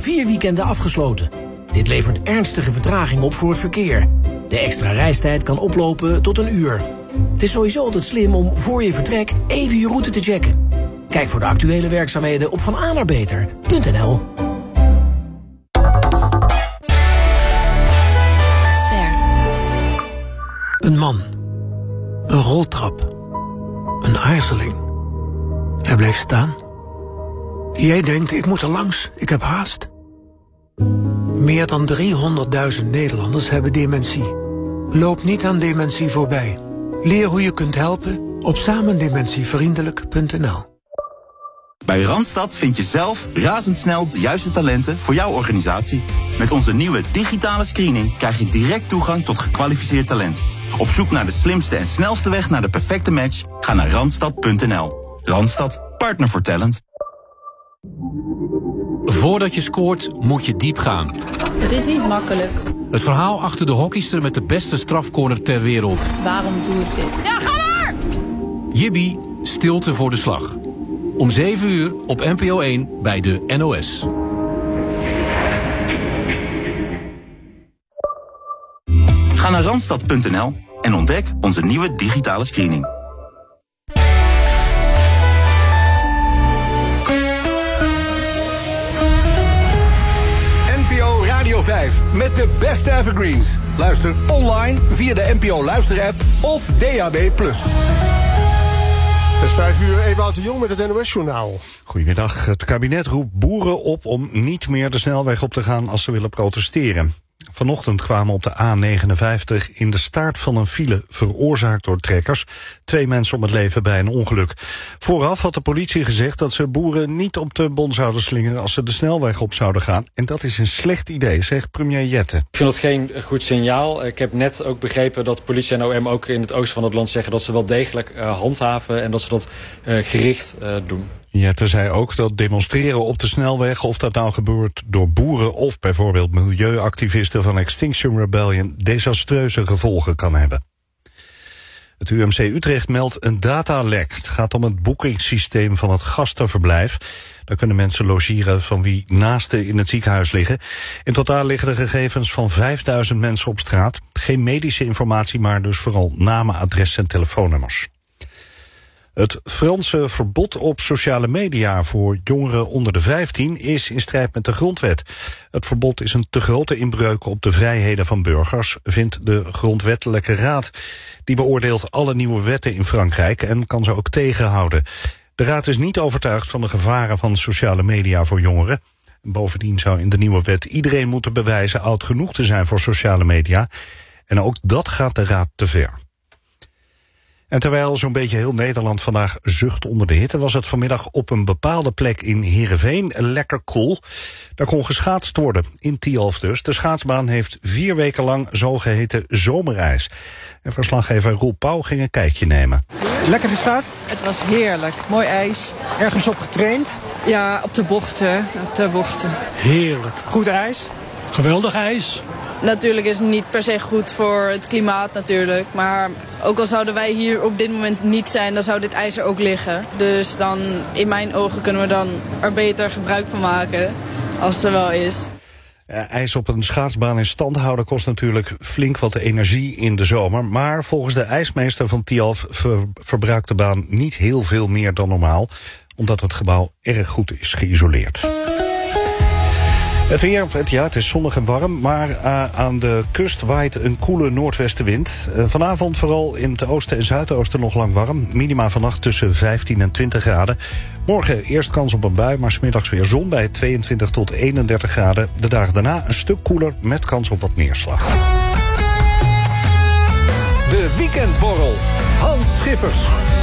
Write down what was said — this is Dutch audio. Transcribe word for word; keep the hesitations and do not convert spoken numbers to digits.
vier weekenden afgesloten. Dit levert ernstige vertraging op voor het verkeer. De extra reistijd kan oplopen tot een uur. Het is sowieso altijd slim om voor je vertrek even je route te checken. Kijk voor de actuele werkzaamheden op vananaarbeter punt n l. Ster. Een man. Een roltrap. Een aarzeling. Hij bleef staan. Jij denkt, ik moet er langs, ik heb haast. Meer dan driehonderdduizend Nederlanders hebben dementie. Loop niet aan dementie voorbij. Leer hoe je kunt helpen op samendementievriendelijk punt n l. Bij Randstad vind je zelf razendsnel de juiste talenten voor jouw organisatie. Met onze nieuwe digitale screening krijg je direct toegang tot gekwalificeerd talent. Op zoek naar de slimste en snelste weg naar de perfecte match? Ga naar randstad punt n l. Randstad, partner voor talent. Voordat je scoort, moet je diep gaan. Het is niet makkelijk. Het verhaal achter de hockeyster met de beste strafcorner ter wereld. Waarom doe ik dit? Ja, ga maar! Jibby, stilte voor de slag. Om zeven uur op N P O één bij de N O S. Ga naar randstad punt n l en ontdek onze nieuwe digitale screening. N P O Radio vijf met de beste evergreens. Luister online via de N P O Luister-app of D A B plus. Het is vijf uur, Ewout de Jong met het N O S-journaal. Goedemiddag. Het kabinet roept boeren op om niet meer de snelweg op te gaan als ze willen protesteren. Vanochtend kwamen op de A negenenvijftig in de staart van een file veroorzaakt door trekkers twee mensen om het leven bij een ongeluk. Vooraf had de politie gezegd dat ze boeren niet op de bon zouden slingeren als ze de snelweg op zouden gaan. En dat is een slecht idee, zegt premier Jette. Ik vind dat geen goed signaal. Ik heb net ook begrepen dat politie en O M ook in het oosten van het land zeggen dat ze wel degelijk uh, handhaven en dat ze dat uh, gericht uh, doen. Jette zei ook dat demonstreren op de snelweg, of dat nou gebeurt door boeren of bijvoorbeeld milieuactivisten van Extinction Rebellion, desastreuze gevolgen kan hebben. Het U M C Utrecht meldt een datalek. Het gaat om het boekingssysteem van het gastenverblijf. Daar kunnen mensen logeren van wie naasten in het ziekenhuis liggen. In totaal liggen de gegevens van vijfduizend mensen op straat. Geen medische informatie, maar dus vooral namen, adressen en telefoonnummers. Het Franse verbod op sociale media voor jongeren onder de vijftien is in strijd met de grondwet. Het verbod is een te grote inbreuk op de vrijheden van burgers, vindt de Grondwettelijke Raad. Die beoordeelt alle nieuwe wetten in Frankrijk en kan ze ook tegenhouden. De Raad is niet overtuigd van de gevaren van sociale media voor jongeren. Bovendien zou in de nieuwe wet iedereen moeten bewijzen oud genoeg te zijn voor sociale media. En ook dat gaat de Raad te ver. En terwijl zo'n beetje heel Nederland vandaag zucht onder de hitte, was het vanmiddag op een bepaalde plek in Heerenveen lekker koel. Daar kon geschaatst worden, in Tialf dus. De schaatsbaan heeft vier weken lang zogeheten zomerijs. En verslaggever Roel Pauw ging een kijkje nemen. Lekker geschaatst? Het was heerlijk. Mooi ijs. Ergens op getraind? Ja, op de bochten. Op de bochten. Heerlijk. Goed ijs? Geweldig ijs. Natuurlijk is het niet per se goed voor het klimaat natuurlijk. Maar ook al zouden wij hier op dit moment niet zijn, dan zou dit ijs er ook liggen. Dus dan, in mijn ogen, kunnen we dan er beter gebruik van maken als het er wel is. Ja, ijs op een schaatsbaan in stand houden kost natuurlijk flink wat energie in de zomer. Maar volgens de ijsmeester van Tialf ver, verbruikt de baan niet heel veel meer dan normaal, omdat het gebouw erg goed is geïsoleerd. Het weer, het, ja, het is zonnig en warm, maar uh, aan de kust waait een koele noordwestenwind. Uh, vanavond vooral in het oosten en zuidoosten nog lang warm. Minima vannacht tussen vijftien en twintig graden. Morgen eerst kans op een bui, maar 's middags weer zon bij tweeëntwintig tot eenendertig graden. De dagen daarna een stuk koeler met kans op wat neerslag. De weekendborrel. Hans Schiffers.